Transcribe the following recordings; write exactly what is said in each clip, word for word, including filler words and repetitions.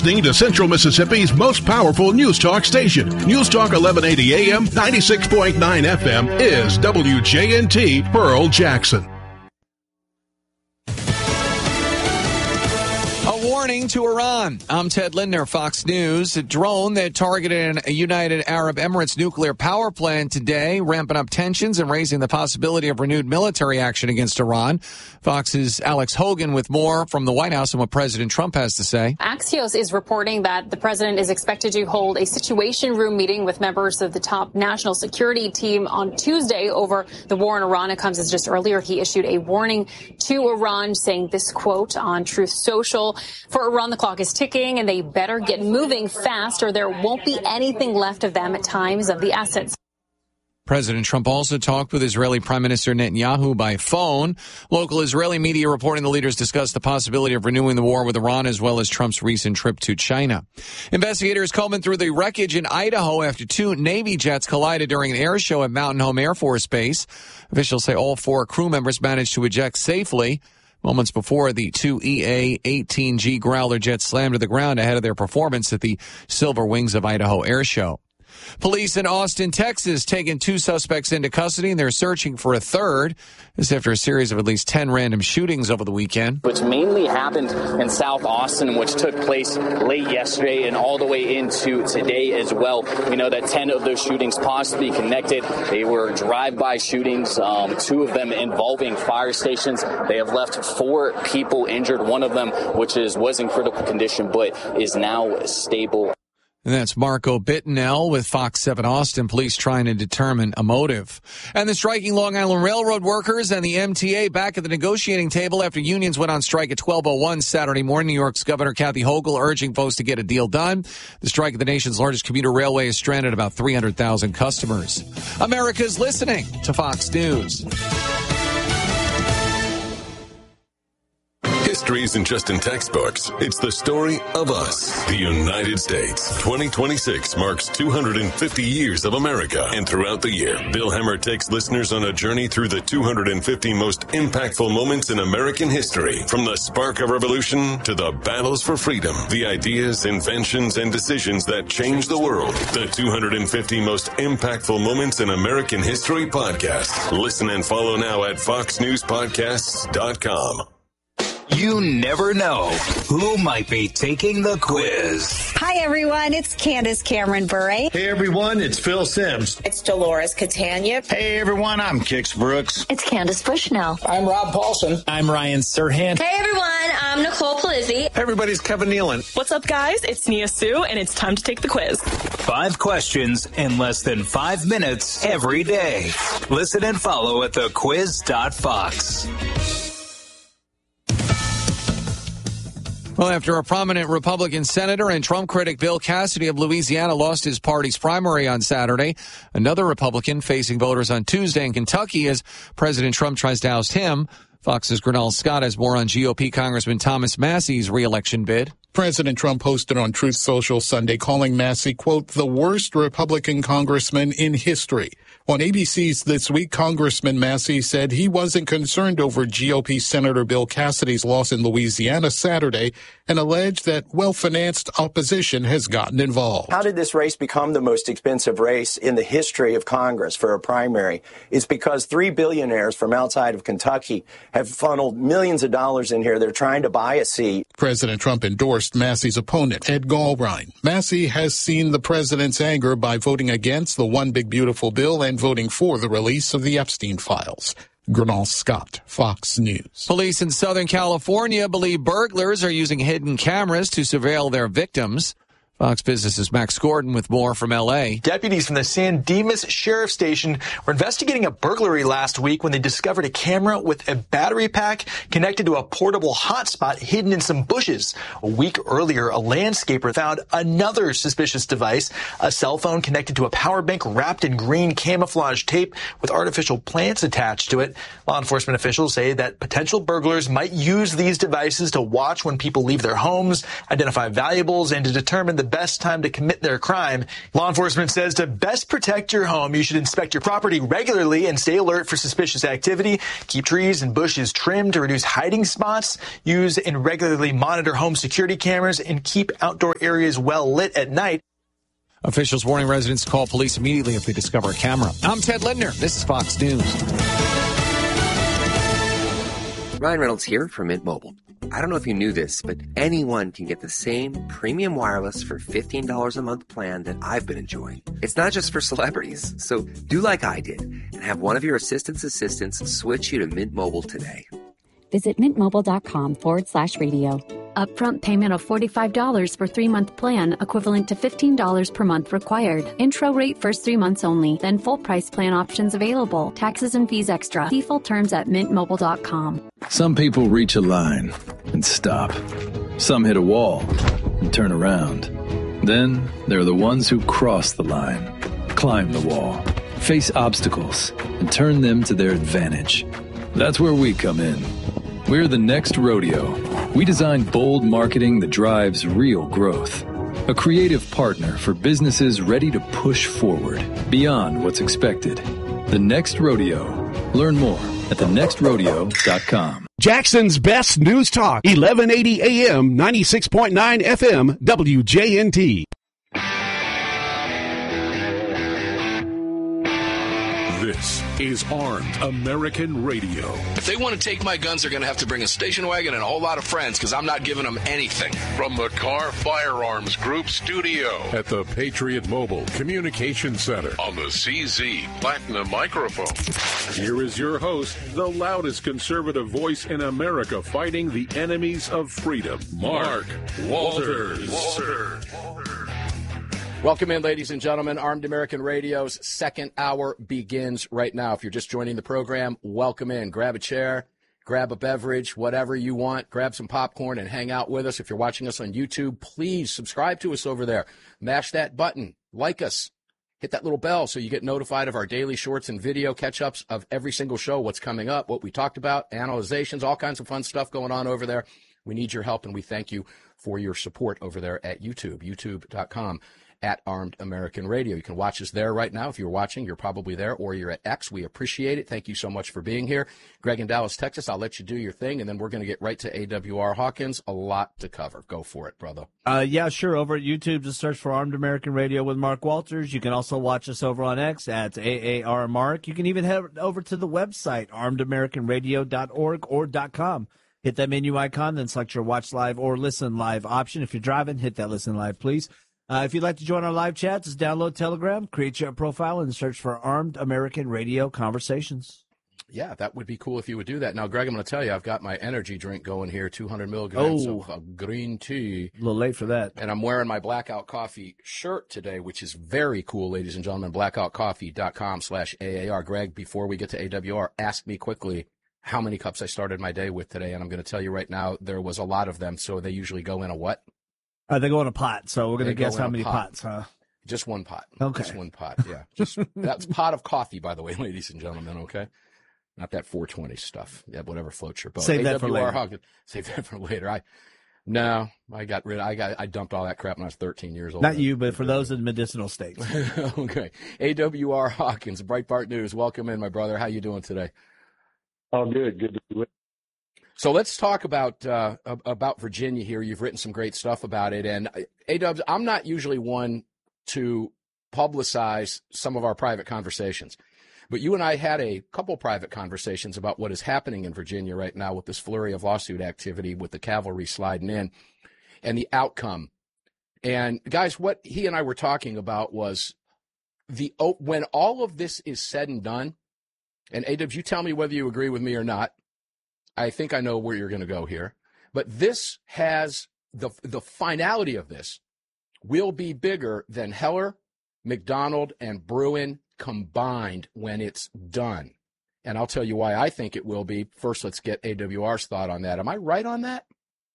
listening to Central Mississippi's most powerful news talk station. News Talk eleven eighty A M, ninety-six point nine F M is W J N T Pearl Jackson. Warning to Iran. I'm Ted Lindner, Fox News. A drone that targeted a United Arab Emirates nuclear power plant today, ramping up tensions and raising the possibility of renewed military action against Iran. Fox's Alex Hogan with more from the White House and what President Trump has to say. Axios is reporting that the president is expected to hold a situation room meeting with members of the top national security team on Tuesday over the war in Iran. It comes as just earlier he issued a warning to Iran, saying this quote on Truth Social: "For Iran, the clock is ticking, and they better get moving fast, or there won't be anything left of them at times of the assets." President Trump also talked with Israeli Prime Minister Netanyahu by phone. Local Israeli media reporting the leaders discussed the possibility of renewing the war with Iran, as well as Trump's recent trip to China. Investigators combing through the wreckage in Idaho after two Navy jets collided during an air show at Mountain Home Air Force Base. Officials say all four crew members managed to eject safely. Moments before, the two E A eighteen G Growler jets slammed to the ground ahead of their performance at the Silver Wings of Idaho Air Show. Police in Austin, Texas, taking two suspects into custody, and they're searching for a third. This after a series of at least ten random shootings over the weekend. Which mainly happened in South Austin, which took place late yesterday and all the way into today as well. We know that ten of those shootings possibly connected. They were drive-by shootings, um, two of them involving fire stations. They have left four people injured, one of them which is was in critical condition but is now stable. And that's Marco Bittenell with Fox seven Austin. Police trying to determine a motive. And the striking Long Island Railroad workers and the M T A back at the negotiating table after unions went on strike at twelve oh one Saturday morning. New York's Governor Kathy Hochul urging folks to get a deal done. The strike at the nation's largest commuter railway has stranded about three hundred thousand customers. America's listening to Fox News. History isn't just in textbooks. It's the story of us, the United States. twenty twenty-six marks two hundred fifty years of America. And throughout the year, Bill Hemmer takes listeners on a journey through the two hundred fifty most impactful moments in American history. From the spark of revolution to the battles for freedom, the ideas, inventions, and decisions that changed the world. The two hundred fifty most impactful moments in American history podcast. Listen and follow now at fox news podcasts dot com. You never know who might be taking the quiz. Hi, everyone. It's Candace Cameron Bure. Hey, everyone. It's Phil Sims. It's Dolores Catania. Hey, everyone. I'm Kix Brooks. It's Candace Bushnell. I'm Rob Paulson. I'm Ryan Serhant. Hey, everyone. I'm Nicole Polizzi. Hey, everybody's Kevin Nealon. What's up, guys? It's Nia Sue, and it's time to take the quiz. Five questions in less than five minutes every day. Listen and follow at the quiz dot fox. Well, after a prominent Republican senator and Trump critic Bill Cassidy of Louisiana lost his party's primary on Saturday, another Republican facing voters on Tuesday in Kentucky as President Trump tries to oust him. Fox's Gernal Scott has more on G O P Congressman Thomas Massey's reelection bid. President Trump posted on Truth Social Sunday calling Massey, quote, the worst Republican congressman in history. On A B C's This Week, Congressman Massey said he wasn't concerned over G O P Senator Bill Cassidy's loss in Louisiana Saturday and alleged that well-financed opposition has gotten involved. How did this race become the most expensive race in the history of Congress for a primary? It's because three billionaires from outside of Kentucky have funneled millions of dollars in here. They're trying to buy a seat. President Trump endorsed Massey's opponent, Ed Galbraith. Massey has seen the president's anger by voting against the One Big Beautiful Bill and voting for the release of the Epstein files. Gernal Scott, Fox News. Police in Southern California believe burglars are using hidden cameras to surveil their victims. Fox Business's Max Gordon with more from L A. Deputies from the San Dimas Sheriff Station were investigating a burglary last week when they discovered a camera with a battery pack connected to a portable hotspot hidden in some bushes. A week earlier, a landscaper found another suspicious device, a cell phone connected to a power bank wrapped in green camouflage tape with artificial plants attached to it. Law enforcement officials say that potential burglars might use these devices to watch when people leave their homes, identify valuables, and to determine the best time to commit their crime. Law enforcement says to best protect your home, you should inspect your property regularly and stay alert for suspicious activity. Keep trees and bushes trimmed to reduce hiding spots. Use and regularly monitor home security cameras and keep outdoor areas well lit at night. Officials warning residents to call police immediately if they discover a camera. I'm Ted Lindner. This is Fox News. Ryan Reynolds here from Mint Mobile. I don't know if you knew this, but anyone can get the same premium wireless for fifteen dollars a month plan that I've been enjoying. It's not just for celebrities, so do like I did and have one of your assistant's assistants switch you to Mint Mobile today. Visit mintmobile.com forward slash radio. Upfront payment of forty-five dollars for three-month plan, equivalent to fifteen dollars per month required. Intro rate first three months only, then full price plan options available. Taxes and fees extra. See full terms at mint mobile dot com. Some people reach a line and stop. Some hit a wall and turn around. Then there are the ones who cross the line, climb the wall, face obstacles, and turn them to their advantage. That's where we come in. We're the Next Rodeo. We design bold marketing that drives real growth. A creative partner for businesses ready to push forward beyond what's expected. The Next Rodeo. Learn more at the next rodeo dot com. Jackson's best news talk, eleven eighty A M, ninety-six point nine F M, W J N T. This is Armed American Radio. If they want to take my guns, they're going to have to bring a station wagon and a whole lot of friends, because I'm not giving them anything. From the Car Firearms Group studio at the Patriot Mobile Communication Center on the C Z Platinum microphone. Here is your host, the loudest conservative voice in America fighting the enemies of freedom, Mark Walters. Walters. Welcome in, ladies and gentlemen. Armed American Radio's second hour begins right now. If you're just joining the program, welcome in. Grab a chair, grab a beverage, whatever you want. Grab some popcorn and hang out with us. If you're watching us on YouTube, please subscribe to us over there. Mash that button. Like us. Hit that little bell so you get notified of our daily shorts and video catch-ups of every single show, what's coming up, what we talked about, analyzations, all kinds of fun stuff going on over there. We need your help, and we thank you for your support over there at YouTube, youtube dot com. At Armed American Radio. You can watch us there right now. If you're watching, you're probably there, or you're at X. We appreciate it. Thank you so much for being here. Greg in Dallas, Texas, I'll let you do your thing, and then we're going to get right to A W R Hawkins. A lot to cover. Go for it, brother. Uh, yeah, sure. Over at YouTube, just search for Armed American Radio with Mark Walters. You can also watch us over on X at A A R Mark. You can even head over to the website, armed american radio dot org or .com. Hit that menu icon, then select your watch live or listen live option. If you're driving, hit that listen live, please. Uh, if you'd like to join our live chat, just download Telegram, create your profile, and search for Armed American Radio Conversations. Yeah, that would be cool if you would do that. Now, Greg, I'm going to tell you, I've got my energy drink going here, two hundred milligrams oh, of uh, green tea. A little late for that. And I'm wearing my Blackout Coffee shirt today, which is very cool, ladies and gentlemen. blackout coffee dot com slash A A R. Greg, before we get to A W R, ask me quickly how many cups I started my day with today, and I'm going to tell you right now, there was a lot of them, so they usually go in a what? Uh, they go in a pot, so we're going to They guess go in how a many pot. pots, huh? Just one pot. Okay. Just one pot, yeah. Just that's pot of coffee, by the way, ladies and gentlemen, okay? Not that four twenty stuff. Yeah, whatever floats your boat. Save that for later. Hawkins. Save that for later. I No, I got rid I got I dumped all that crap when I was thirteen years old. Not you, but for those in medicinal states. Okay. A W R Hawkins, Breitbart News. Welcome in, my brother. How you doing today? Oh, good. Good to be with you. So let's talk about uh, about Virginia here. You've written some great stuff about it. And A-Dubs, I'm not usually one to publicize some of our private conversations. But you and I had a couple private conversations about what is happening in Virginia right now with this flurry of lawsuit activity, with the cavalry sliding in, and the outcome. And, guys, what he and I were talking about was the when all of this is said and done, and A-Dubs, you tell me whether you agree with me or not. I think I know where you're going to go here. But this has, the the finality of this will be bigger than Heller, McDonald, and Bruen combined when it's done. And I'll tell you why I think it will be. First, let's get A W R's thought on that. Am I right on that?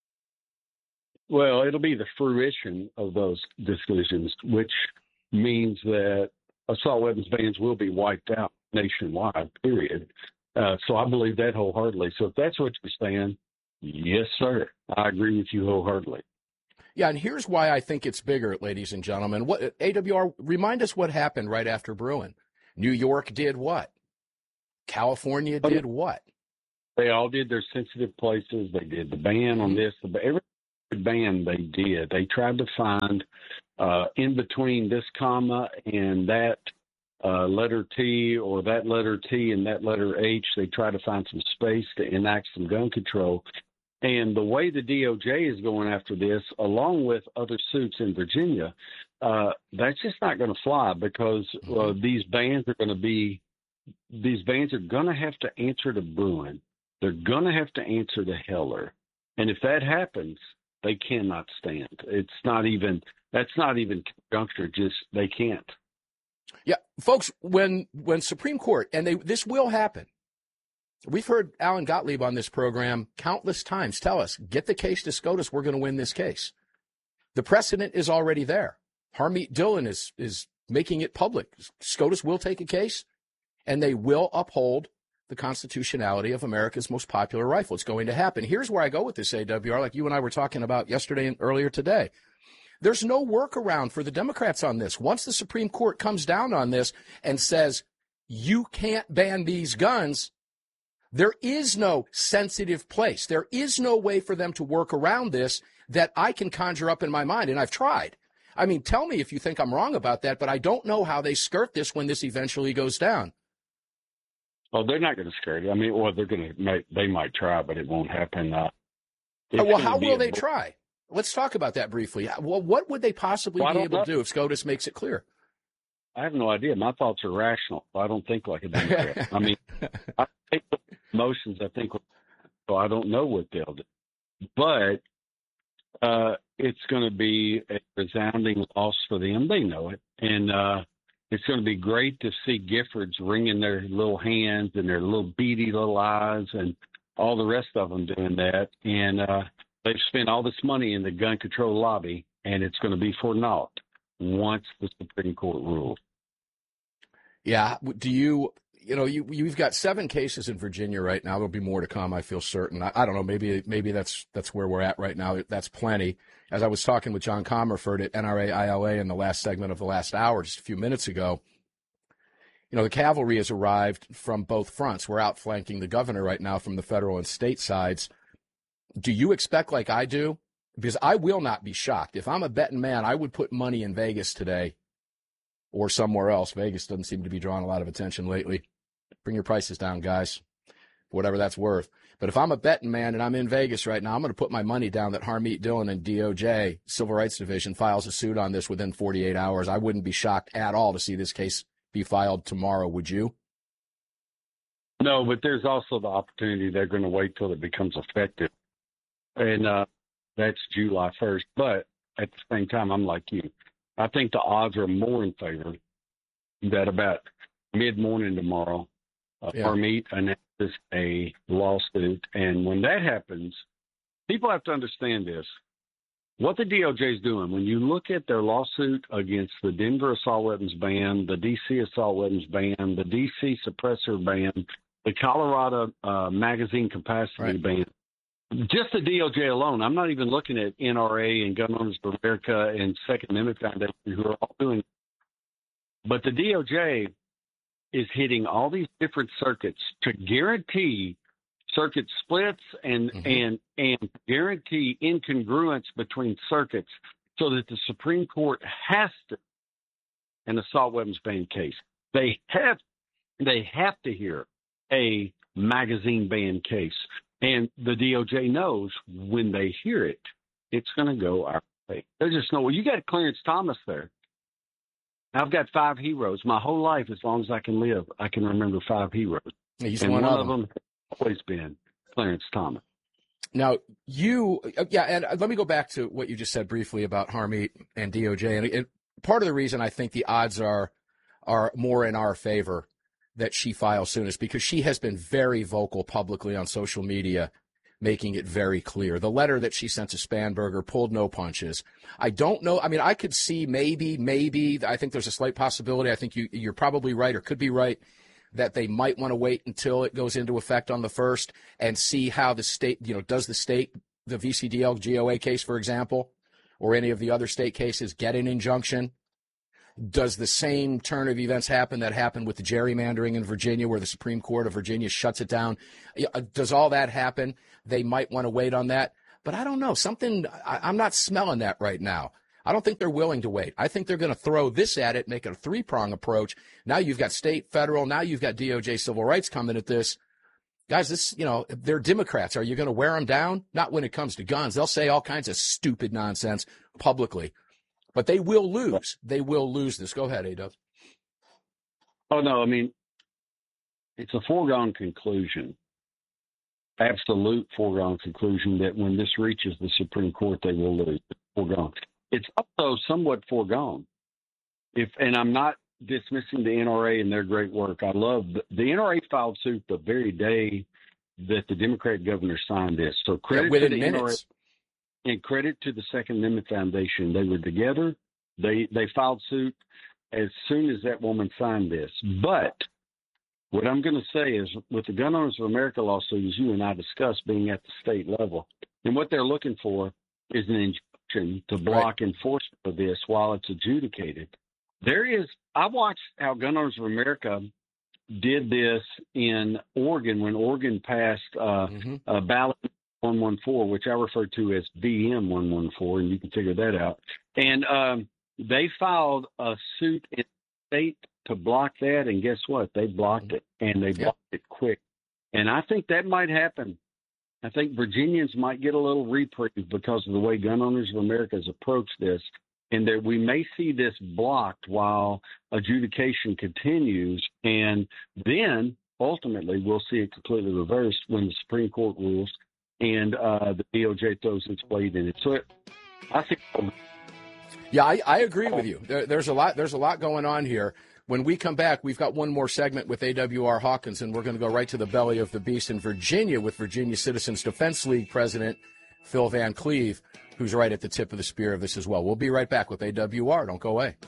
Well, it'll be the fruition of those decisions, which means that assault weapons bans will be wiped out nationwide, period. Uh, so I believe that wholeheartedly. So if that's what you're saying, yes, sir. I agree with you wholeheartedly. Yeah, and here's why I think it's bigger, ladies and gentlemen. What A W R, remind us what happened right after Bruen. New York did what? California did what? They all did their sensitive places. They did the ban on this. The, every ban they did, they tried to find uh, in between this comma and that uh, letter T or that letter T and that letter H. They tried to find some space to enact some gun control. And the way the D O J is going after this, along with other suits in Virginia, uh, that's just not going to fly because uh, these bans are going to be, these bans are going to have to answer to Bruen. They're going to have to answer to Heller. And if that happens, they cannot stand. It's not even, that's not even conjuncture, just they can't. Yeah, folks, when when Supreme Court, and they this will happen. We've heard Alan Gottlieb on this program countless times tell us, get the case to SCOTUS, we're going to win this case. The precedent is already there. Harmeet Dillon is is making it public. SCOTUS will take a case, and they will uphold the constitutionality of America's most popular rifle. It's going to happen. Here's where I go with this, A W R, like you and I were talking about yesterday and earlier today. There's no workaround for the Democrats on this. Once the Supreme Court comes down on this and says, you can't ban these guns, there is no sensitive place. There is no way for them to work around this that I can conjure up in my mind, and I've tried. I mean, tell me if you think I'm wrong about that, but I don't know how they skirt this when this eventually goes down. Well, they're not going to skirt it. I mean, well, they're going to make, they might try, but it won't happen. Uh, well, how will they try? Let's talk about that briefly. Well, what would they possibly well, be able know. to do if SCOTUS makes it clear? I have no idea. My thoughts are rational. I don't think like a Democrat. I mean, I think emotions, I think, so I don't know what they'll do. But uh, it's going to be a resounding loss for them. They know it. And uh, it's going to be great to see Giffords wringing their little hands and their little beady little eyes and all the rest of them doing that. And uh, they've spent all this money in the gun control lobby, and it's going to be for naught once the Supreme Court rules. Yeah. Do you, you know, you, you've got seven cases in Virginia right now. There'll be more to come, I feel certain. I, I don't know. Maybe maybe that's that's where we're at right now. That's plenty. As I was talking with John Comerford at N R A I L A in the last segment of the last hour, just a few minutes ago, you know, the cavalry has arrived from both fronts. We're outflanking the governor right now from the federal and state sides. Do you expect, like I do? Because I will not be shocked. If I'm a betting man, I would put money in Vegas today or somewhere else. Vegas doesn't seem to be drawing a lot of attention lately. Bring your prices down, guys, whatever that's worth. But if I'm a betting man and I'm in Vegas right now, I'm going to put my money down that Harmeet Dillon and D O J, Civil Rights Division, files a suit on this within forty-eight hours. I wouldn't be shocked at all to see this case be filed tomorrow. Would you? No, but there's also the opportunity they're going to wait till it becomes effective. And uh, that's July first. But at the same time, I'm like you. I think the odds are more in favor that about mid-morning tomorrow, uh, yeah. Harmeet announces a lawsuit. And when that happens, people have to understand this. What the D O J is doing, when you look at their lawsuit against the Denver assault weapons ban, the D C assault weapons ban, the D C suppressor ban, the Colorado uh, magazine capacity right. ban, just the D O J alone, I'm not even looking at N R A and Gun Owners of America and Second Amendment Foundation, who are all doing it. But the D O J is hitting all these different circuits to guarantee circuit splits and, mm-hmm. and, and guarantee incongruence between circuits so that the Supreme Court has to, an assault weapons ban case, they have, they have to hear a magazine ban case. And the D O J knows when they hear it, it's going to go our way. They just know, well, you got Clarence Thomas there. I've got five heroes. My whole life, as long as I can live, I can remember five heroes. He's and one, one of of them. them has always been Clarence Thomas. Now, you, yeah, and let me go back to what you just said briefly about Harmeet and D O J. And it, part of the reason I think the odds are are more in our favor that she files soon is because she has been very vocal publicly on social media, making it very clear. The letter that she sent to Spanberger pulled no punches. I don't know. I mean, I could see maybe, maybe, I think there's a slight possibility. I think you, you're probably right or could be right that they might want to wait until it goes into effect on the first and see how the state, you know, does the state, the V C D L G O A case, for example, or any of the other state cases get an injunction? Does the same turn of events happen that happened with the gerrymandering in Virginia, where the Supreme Court of Virginia shuts it down? Does all that happen? They might want to wait on that. But I don't know. Something, I, I'm not smelling that right now. I don't think they're willing to wait. I think they're going to throw this at it, make it a three-prong approach. Now you've got state, federal. Now you've got D O J civil rights coming at this. Guys, this, you know, they're Democrats. Are you going to wear them down? Not when it comes to guns. They'll say all kinds of stupid nonsense publicly. But they will lose. They will lose this. Go ahead, A-Dub. Oh, no, I mean, it's a foregone conclusion, absolute foregone conclusion that when this reaches the Supreme Court, they will lose. It's foregone. It's also somewhat foregone. If, and I'm not dismissing the N R A and their great work. I love the, the N R A filed suit the very day that the Democrat governor signed this. So credit yeah, to the minutes. N R A and credit to the Second Amendment Foundation. They were together. They they filed suit as soon as that woman signed this. But what I'm going to say is, with the Gun Owners of America lawsuit, as you and I discussed, being at the state level, and what they're looking for is an injunction to block right. enforcement of this while it's adjudicated. There is, I watched how Gun Owners of America did this in Oregon when Oregon passed uh, mm-hmm. uh, ballot one one four, which I refer to as B M one one four, and you can figure that out. And um, they filed a suit in the state to block that, and guess what? They blocked it, and they blocked yep. it quick. And I think that might happen. I think Virginians might get a little reprieve because of the way Gun Owners of America has approached this, and that we may see this blocked while adjudication continues, and then ultimately we'll see it completely reversed when the Supreme Court rules and uh, the D O J throws its weight in it. So it, I think. Yeah, I, I agree with you. There, there's a lot. There's a lot going on here. When we come back, we've got one more segment with A W R Hawkins, and we're going to go right to the belly of the beast in Virginia with Virginia Citizens Defense League President Phil Van Cleve, who's right at the tip of the spear of this as well. We'll be right back with A W R. Don't go away.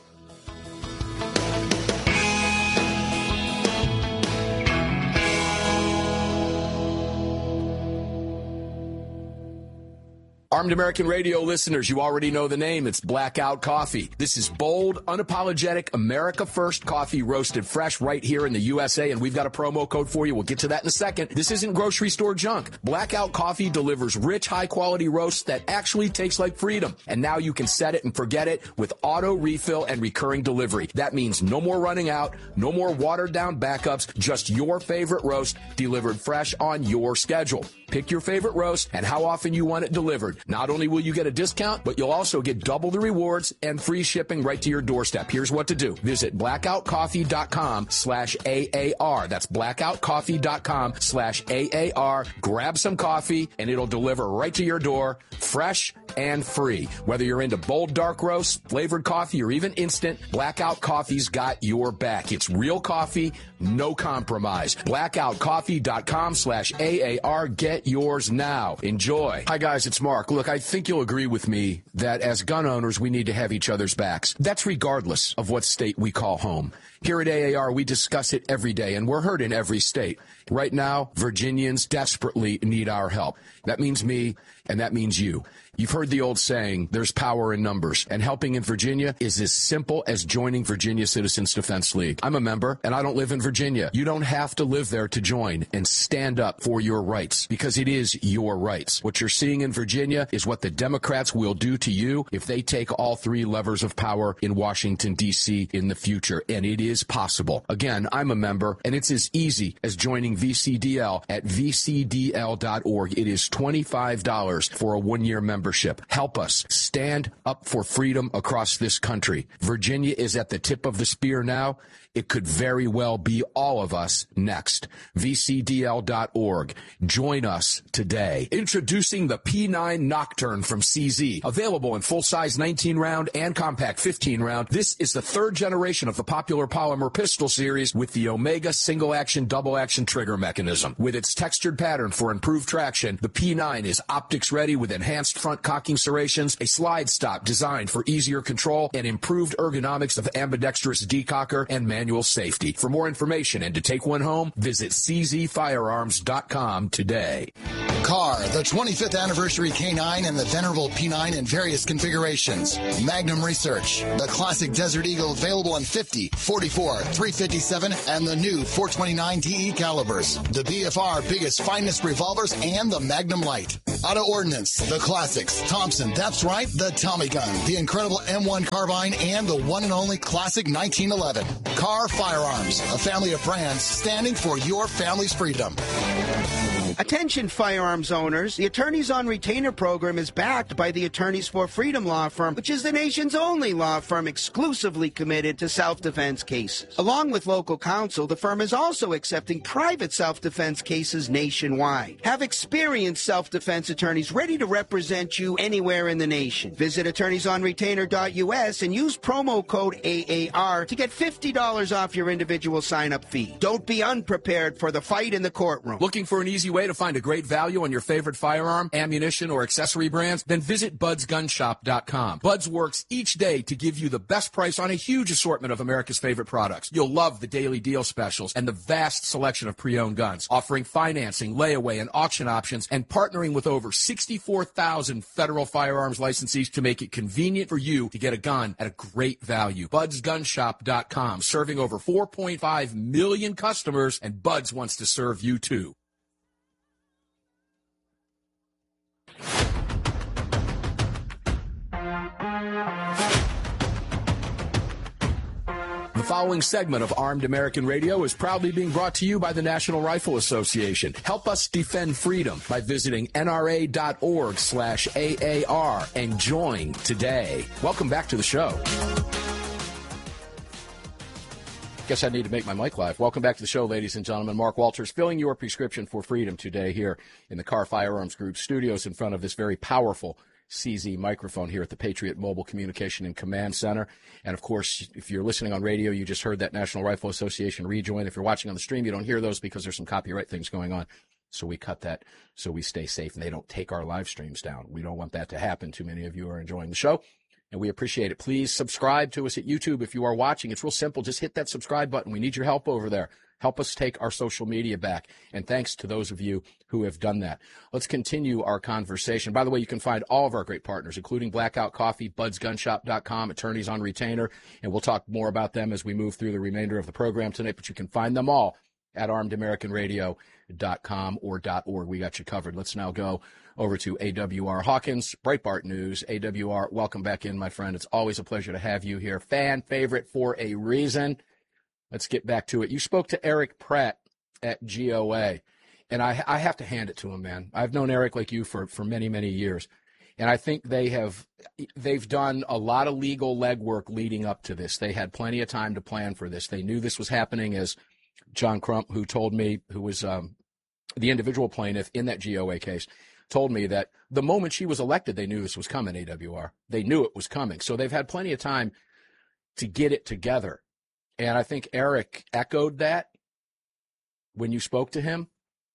Armed American Radio listeners, you already know the name. It's Blackout Coffee. This is bold, unapologetic, America First coffee roasted fresh right here in the U S A, and we've got a promo code for you. We'll get to that in a second. This isn't grocery store junk. Blackout Coffee delivers rich, high-quality roasts that actually taste like freedom. And now you can set it and forget it with auto refill and recurring delivery. That means no more running out, no more watered-down backups, just your favorite roast delivered fresh on your schedule. Pick your favorite roast and how often you want it delivered. Not only will you get a discount, but you'll also get double the rewards and free shipping right to your doorstep. Here's what to do. Visit blackoutcoffee.com slash AAR. That's blackoutcoffee.com slash AAR. Grab some coffee and it'll deliver right to your door, fresh and free. Whether you're into bold dark roast, flavored coffee, or even instant, Blackout Coffee's got your back. It's real coffee, no compromise. blackoutcoffee.com slash AAR. Get yours now. Enjoy. Hi, guys. It's Mark. Look, I think you'll agree with me that as gun owners, we need to have each other's backs. That's regardless of what state we call home. Here at A A R, we discuss it every day, and we're heard in every state. Right now, Virginians desperately need our help. That means me, and that means you. You've heard the old saying, there's power in numbers, and helping in Virginia is as simple as joining Virginia Citizens Defense League. I'm a member, and I don't live in Virginia. You don't have to live there to join and stand up for your rights, because it is your rights. What you're seeing in Virginia is what the Democrats will do to you if they take all three levers of power in Washington, D C in the future, and it is possible. Again, I'm a member, and it's as easy as joining V C D L at V C D L dot org. It is twenty-five dollars for a one-year membership. Help us stand up for freedom across this country. Virginia is at the tip of the spear now. It could very well be all of us next. V C D L dot org. Join us today. Introducing the P nine Nocturne from C Z. Available in full-size nineteen round and compact fifteen round. This is the third generation of the popular polymer pistol series with the Omega single-action, double-action trigger mechanism. With its textured pattern for improved traction, the P P nine is optics ready with enhanced front cocking serrations, a slide stop designed for easier control, and improved ergonomics of ambidextrous decocker and manual safety. For more information and to take one home, visit c z firearms dot com today. Car, the twenty-fifth anniversary K nine and the venerable P nine in various configurations. Magnum Research, the classic Desert Eagle available in fifty, forty-four, three fifty-seven, and the new four twenty-nine D E calibers. The B F R biggest, finest revolvers and the Magnum Light. Auto Ordnance, the classics. Thompson, that's right, the Tommy gun, the incredible M one carbine, and the one and only classic nineteen eleven. Car Firearms, a family of brands standing for your family's freedom. Attention firearms owners, the Attorneys on Retainer program is backed by the Attorneys for Freedom law firm, which is the nation's only law firm exclusively committed to self-defense cases. Along with local counsel, the firm is also accepting private self-defense cases nationwide. Have experienced self-defense attorneys ready to represent you anywhere in the nation. Visit attorneys on retainer dot u s and use promo code A A R to get fifty dollars off your individual sign-up fee. Don't be unprepared for the fight in the courtroom. Looking for an easy way to find a great value on your favorite firearm, ammunition, or accessory brands? Then visit buds gun shop dot com. Buds works each day to give you the best price on a huge assortment of America's favorite products. You'll love the daily deal specials and the vast selection of pre-owned guns, offering financing, layaway, and auction options, and partnering with over sixty-four thousand federal firearms licensees to make it convenient for you to get a gun at a great value. buds gun shop dot com, serving over four point five million customers, and Buds wants to serve you too. The following segment of Armed American Radio is proudly being brought to you by the National Rifle Association. Help us defend freedom by visiting N R A dot org slash A A R and join today. Welcome back to the show. Guess I need to make my mic live. Welcome back to the show, ladies and gentlemen. Mark Walters filling your prescription for freedom today here in the Car Firearms Group studios in front of this very powerful C Z microphone here at the Patriot Mobile Communication and Command Center. And, of course, if you're listening on radio, you just heard that National Rifle Association rejoin. If you're watching on the stream, you don't hear those because there's some copyright things going on. So we cut that so we stay safe and they don't take our live streams down. We don't want that to happen. Too many of you are enjoying the show, and we appreciate it. Please subscribe to us at YouTube if you are watching. It's real simple. Just hit that subscribe button. We need your help over there. Help us take our social media back. And thanks to those of you who have done that. Let's continue our conversation. By the way, you can find all of our great partners, including Blackout Coffee, buds gun shop dot com, Attorneys on Retainer, and we'll talk more about them as we move through the remainder of the program tonight, but you can find them all at armed american radio dot com or .org. We got you covered. Let's now go over to A W R Hawkins, Breitbart News. A W R, welcome back in, my friend. It's always a pleasure to have you here. Fan favorite for a reason. Let's get back to it. You spoke to Eric Pratt at G O A, and I, I have to hand it to him, man. I've known Eric like you for, for many, many years, and I think they have they've done a lot of legal legwork leading up to this. They had plenty of time to plan for this. They knew this was happening, as John Crump, who told me, who was um, the individual plaintiff in that G O A case, told me that the moment she was elected, they knew this was coming, A W R. They knew it was coming. So they've had plenty of time to get it together. And I think Eric echoed that when you spoke to him.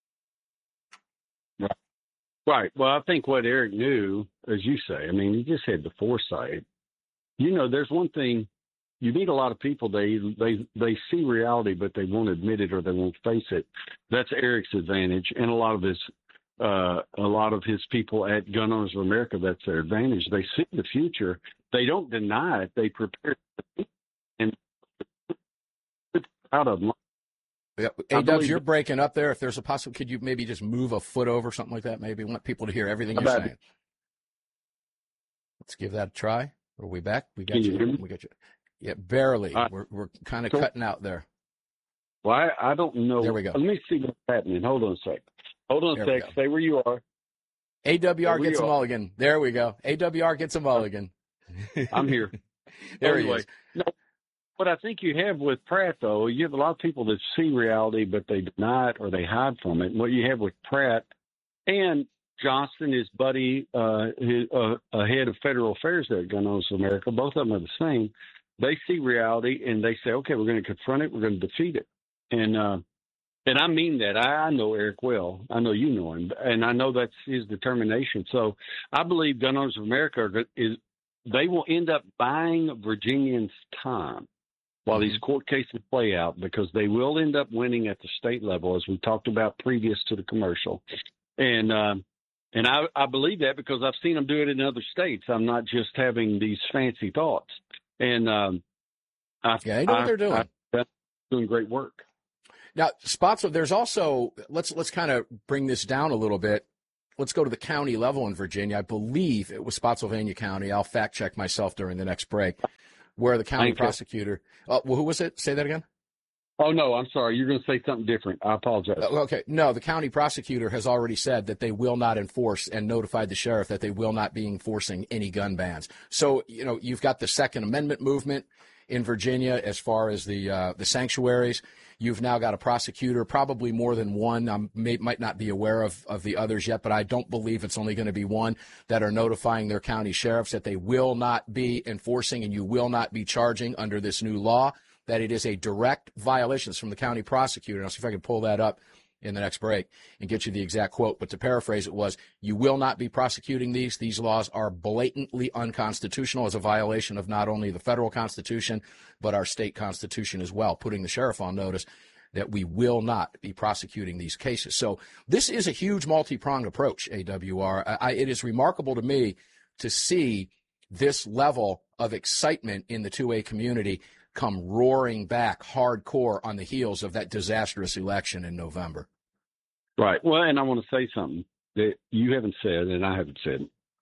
Right. Right. Well, I think what Eric knew, as you say, I mean, he just had the foresight. You know, there's one thing. You meet a lot of people, they they they see reality, but they won't admit it or they won't face it. That's Eric's advantage, and a lot of his uh, a lot of his people at Gun Owners of America, that's their advantage. They see the future. They don't deny it. They prepare and out of. Yeah. Hey, Dubs, you're breaking up there. If there's a possible, could you maybe just move a foot over, something like that? Maybe want people to hear everything you're saying. Let's give that a try. Are we back? We got Can you. you hear me? We got you. Yeah, barely. Uh, we're we're kind of so, cutting out there. Well, I, I don't know. There we go. Let me see what's happening. Hold on a sec. Hold on a There we sec. go. Stay where you are. A W R There we gets a are. mulligan. There we go. A W R gets a mulligan. I'm here. There anyway, he is. No, what I think you have with Pratt, though, you have a lot of people that see reality, but they deny it or they hide from it. And what you have with Pratt and Johnston, his buddy, uh, his, uh, a head of federal affairs there at Gun Owners of America, both of them are the same. They see reality and they say, okay, we're going to confront it. We're going to defeat it. And uh, And I mean that. I, I know Eric well. I know you know him, and I know that's his determination. So I believe Gun Owners of America are, is they will end up buying Virginians' time while these court cases play out, because they will end up winning at the state level, as we talked about previous to the commercial. And um, and I, I believe that because I've seen them do it in other states. I'm not just having these fancy thoughts. And um, I, yeah, they know I, what they're doing. I, they're doing great work. Now, Spotswood, there's also, let's let's kind of bring this down a little bit. Let's go to the county level in Virginia. I believe it was Spotsylvania County. I'll fact check myself during the next break, where the county prosecutor, uh, well, who was it? Say that again. Oh, no, I'm sorry. You're going to say something different. I apologize. Uh, okay. No, the county prosecutor has already said that they will not enforce and notified the sheriff that they will not be enforcing any gun bans. So, you know, you've got the Second Amendment movement in Virginia as far as the uh, the sanctuaries. You've now got a prosecutor, probably more than one. I may, might not be aware of, of the others yet, but I don't believe it's only going to be one, that are notifying their county sheriffs that they will not be enforcing and you will not be charging under this new law, that it is a direct violation. It's from the county prosecutor. And I'll see if I can pull that up in the next break and get you the exact quote. But to paraphrase, it was, you will not be prosecuting these. These laws are blatantly unconstitutional as a violation of not only the federal constitution, but our state constitution as well, putting the sheriff on notice that we will not be prosecuting these cases. So this is a huge multi-pronged approach, A W R. I, it is remarkable to me to see this level of excitement in the two A community come roaring back hardcore on the heels of that disastrous election in November. Right. Well, and I want to say something that you haven't said and I haven't said.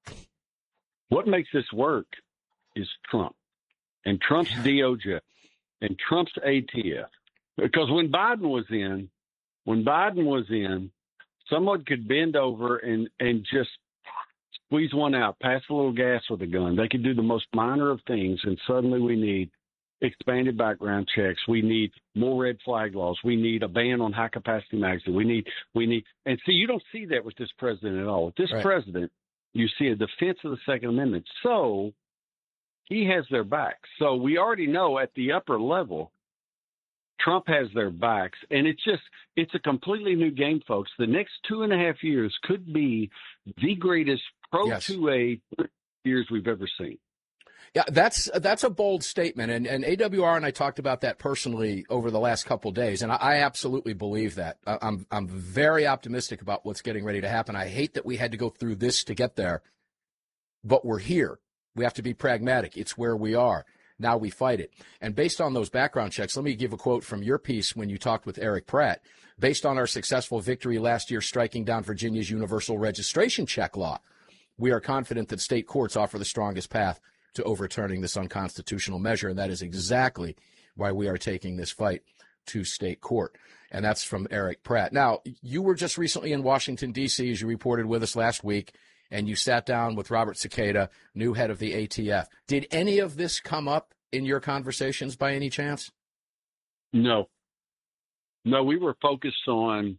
What makes this work is Trump and Trump's D O J and Trump's A T F. Because when Biden was in, when Biden was in, someone could bend over and, and just squeeze one out, pass a little gas with a gun. They could do the most minor of things, and suddenly we need expanded background checks. We need more red flag laws. We need a ban on high capacity magazines. We need, we need, and see, you don't see that with this president at all. With this right. president, you see a defense of the Second Amendment. So he has their back. So we already know at the upper level, Trump has their backs. And it's just, it's a completely new game, folks. The next two and a half years could be the greatest pro yes. two A years we've ever seen. Yeah, that's that's a bold statement, and, and A W R and I talked about that personally over the last couple of days, and I, I absolutely believe that. I'm I'm very optimistic about what's getting ready to happen. I hate that we had to go through this to get there, but we're here. We have to be pragmatic. It's where we are. Now we fight it. And based on those background checks, let me give a quote from your piece when you talked with Eric Pratt. Based on our successful victory last year striking down Virginia's universal registration check law, we are confident that state courts offer the strongest path to overturning this unconstitutional measure, and that is exactly why we are taking this fight to state court. And that's from Eric Pratt. Now, you were just recently in Washington, D C, as you reported with us last week, and you sat down with Robert Cicada, new head of the A T F. Did any of this come up in your conversations by any chance? No. No, we were focused on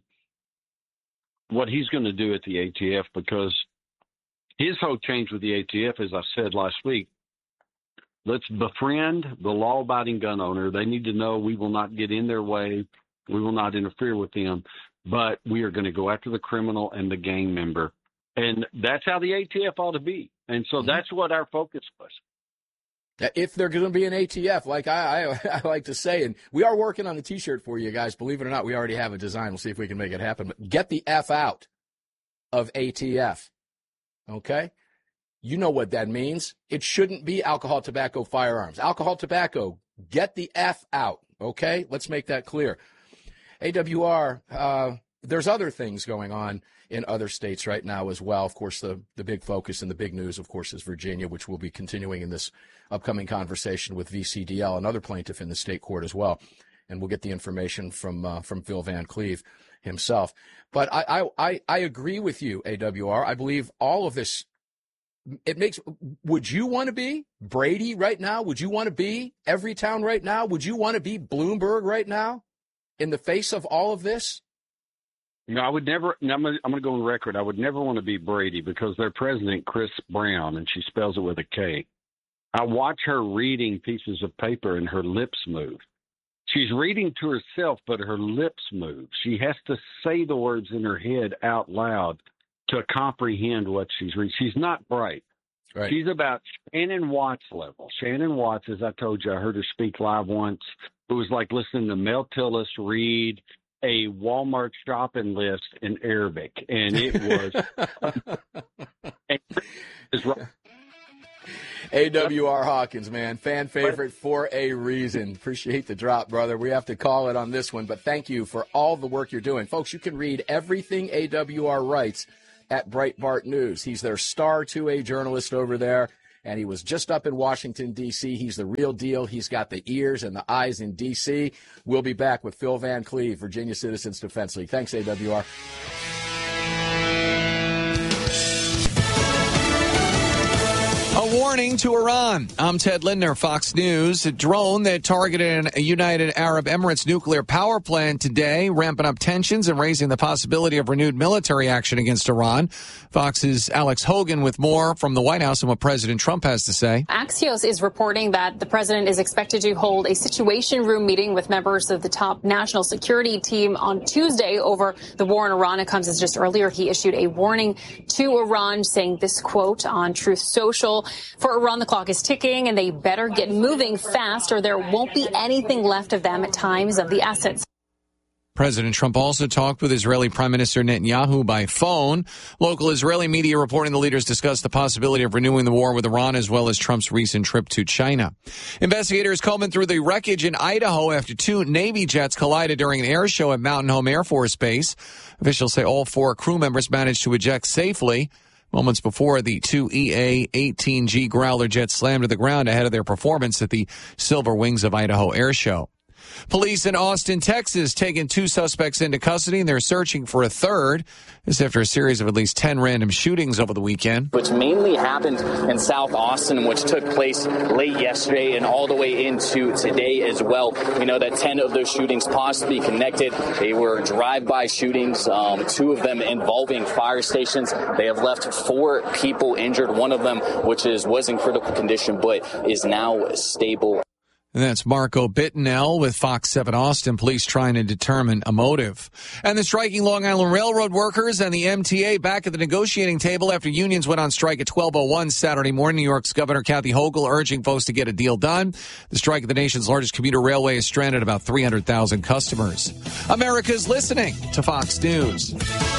what he's going to do at the A T F, because his whole change with the A T F, as I said last week, let's befriend the law-abiding gun owner. They need to know we will not get in their way. We will not interfere with them, but we are going to go after the criminal and the gang member. And that's how the A T F ought to be. And so mm-hmm. that's what our focus was. If they're going to be an A T F, like I, I, I like to say, and we are working on the T-shirt for you guys. Believe it or not, we already have a design. We'll see if we can make it happen. But get the F out of A T F, okay? You know what that means. It shouldn't be alcohol, tobacco, firearms. Alcohol, tobacco, get the F out, okay? Let's make that clear. A W R, uh, there's other things going on in other states right now as well. Of course, the, the big focus and the big news, of course, is Virginia, which we'll be continuing in this upcoming conversation with V C D L, another plaintiff in the state court as well. And we'll get the information from uh, from Phil Van Cleve himself. But I, I, I agree with you, A W R. I believe all of this, it makes, would you want to be Brady right now? Would you want to be Everytown right now? Would you want to be Bloomberg right now in the face of all of this? No, I would never. I'm going to go on record. I would never want to be Brady, because their president, Chris Brown, and she spells it with a K. I watch her reading pieces of paper and her lips move. she's reading to herself, but her lips move. She has to say the words in her head out loud to comprehend what she's reading. She's not bright. Right. She's about Shannon Watts level. Shannon Watts, as I told you, I heard her speak live once. It was like listening to Mel Tillis read a Walmart shopping list in Arabic, and it was. A W R Hawkins, man, fan favorite for a reason. Appreciate the drop, brother. We have to call it on this one, but thank you for all the work you're doing. Folks, you can read everything A W R writes at Breitbart News. He's their star two A journalist over there, and he was just up in Washington, D C. He's the real deal. He's got the ears and the eyes in D C. We'll be back with Phil Van Cleve, Virginia Citizens Defense League. Thanks, A W R. A warning to Iran. I'm Ted Lindner, Fox News. A drone that targeted a United Arab Emirates nuclear power plant today, ramping up tensions and raising the possibility of renewed military action against Iran. Fox's Alex Hogan with more from the White House and what President Trump has to say. Axios is reporting that the president is expected to hold a situation room meeting with members of the top national security team on Tuesday over the war in Iran. It comes as just earlier he issued a warning to Iran, saying this quote on Truth Social: "For Iran, the clock is ticking, and they better get moving fast, or there won't be anything left of them at times of the essence." President Trump also talked with Israeli Prime Minister Netanyahu by phone. Local Israeli media reporting the leaders discussed the possibility of renewing the war with Iran, as well as Trump's recent trip to China. Investigators combing through the wreckage in Idaho after two Navy jets collided during an air show at Mountain Home Air Force Base. Officials say all four crew members managed to eject safely. Moments before, the two E A eighteen G Growler jets slammed to the ground ahead of their performance at the Silver Wings of Idaho Air Show. Police in Austin, Texas, taking two suspects into custody, and they're searching for a third. This after a series of at least ten random shootings over the weekend. Which mainly happened in South Austin, which took place late yesterday and all the way into today as well. We know that ten of those shootings possibly connected. They were drive-by shootings, um, two of them involving fire stations. They have left four people injured. One of them, which is was in critical condition, but is now stable. And that's Marco Bittenell with Fox seven Austin. Police trying to determine a motive. And the striking Long Island Railroad workers and the M T A back at the negotiating table after unions went on strike at twelve oh one Saturday morning. New York's Governor Kathy Hochul urging folks to get a deal done. The strike at the nation's largest commuter railway has stranded about three hundred thousand customers. America's listening to Fox News.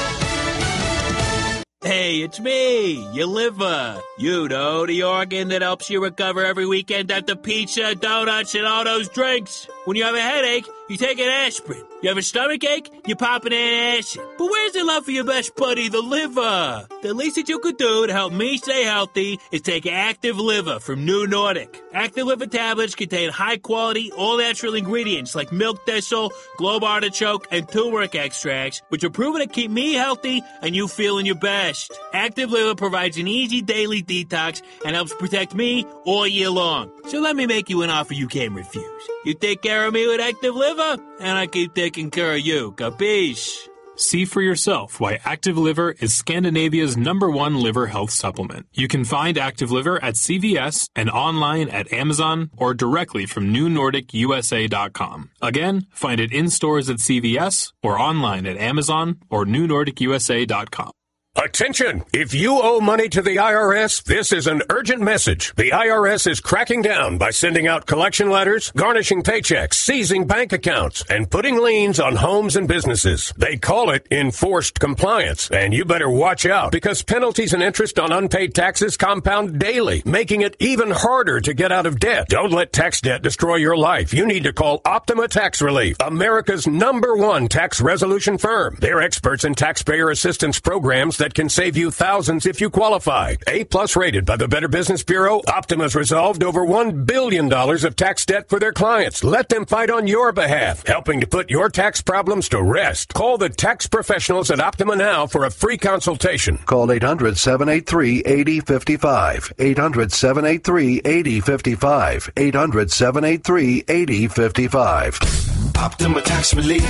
Hey, it's me, your liver. You know, the organ that helps you recover every weekend after pizza, donuts, and all those drinks. When you have a headache, you take an aspirin. You have a stomach ache, you pop an acid. But where's the love for your best buddy, the liver? The least that you could do to help me stay healthy is take Active Liver from New Nordic. Active Liver tablets contain high-quality, all-natural ingredients like milk thistle, globe artichoke, and turmeric extracts, which are proven to keep me healthy and you feeling your best. Active Liver provides an easy daily detox and helps protect me all year long. So let me make you an offer you can't refuse. You take care of me with Active Liver, and I keep taking care of you. Capiche? See for yourself why Active Liver is Scandinavia's number one liver health supplement. You can find Active Liver at C V S and online at Amazon or directly from new nordic U S A dot com. Again, find it in stores at C V S or online at Amazon or new nordic U S A dot com. Attention! If you owe money to the I R S, this is an urgent message. The I R S is cracking down by sending out collection letters, garnishing paychecks, seizing bank accounts, and putting liens on homes and businesses. They call it enforced compliance, and you better watch out because penalties and interest on unpaid taxes compound daily, making it even harder to get out of debt. Don't let tax debt destroy your life. You need to call Optima Tax Relief, America's number one tax resolution firm. They're experts in taxpayer assistance programs that can save you thousands if you qualify. A-plus rated by the Better Business Bureau, Optima's resolved over one billion dollars of tax debt for their clients. Let them fight on your behalf, helping to put your tax problems to rest. Call the tax professionals at Optima now for a free consultation. Call eight hundred, seven eight three, eight zero five five. eight hundred, seven eight three, eight zero five five. eight hundred, seven eight three, eight zero five five. Optima Tax Relief.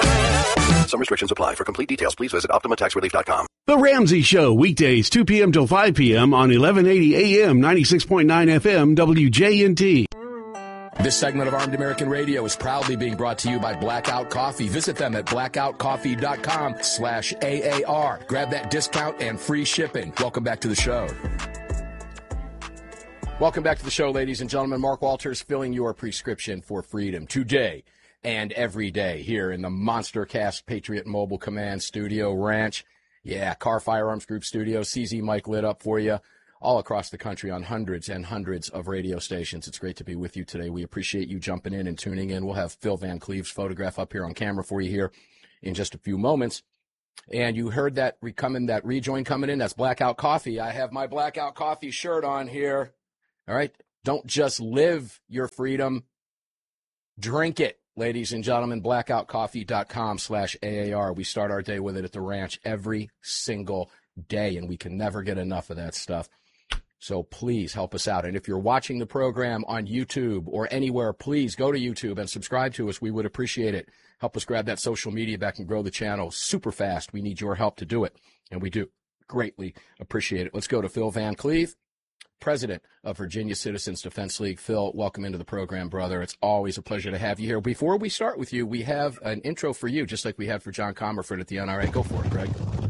Some restrictions apply. For complete details, please visit optima tax relief dot com. The Ramsey Show, weekdays two p.m. till five p.m. on eleven eighty A M, ninety-six point nine F M, W J N T. This segment of Armed American Radio is proudly being brought to you by Blackout Coffee. Visit them at blackout coffee dot com slash A A R. Grab that discount and free shipping. Welcome back to the show. Welcome back to the show, ladies and gentlemen. Mark Walters filling your prescription for freedom today and every day here in the Monster Cast Patriot Mobile Command Studio Ranch. Yeah, Car Firearms Group Studio. C Z Mike lit up for you all across the country on hundreds and hundreds of radio stations. It's great to be with you today. We appreciate you jumping in and tuning in. We'll have Phil Van Cleve's photograph up here on camera for you here in just a few moments. And you heard that re- coming, that rejoin coming in. That's Blackout Coffee. I have my Blackout Coffee shirt on here. All right. Don't just live your freedom. Drink it, ladies and gentlemen. blackout coffee dot com slash A A R. We start our day with it at the ranch every single day, and we can never get enough of that stuff. So please help us out. And if you're watching the program on YouTube or anywhere, please go to YouTube and subscribe to us. We would appreciate it. Help us grab that social media back and grow the channel super fast. We need your help to do it, and we do greatly appreciate it. Let's go to Phil Van Cleve, president of Virginia Citizens Defense League. Phil, welcome into the program, brother. It's always a pleasure to have you here. Before we start with you, we have an intro for you, just like we had for John Comerford at the N R A. Go for it, Greg.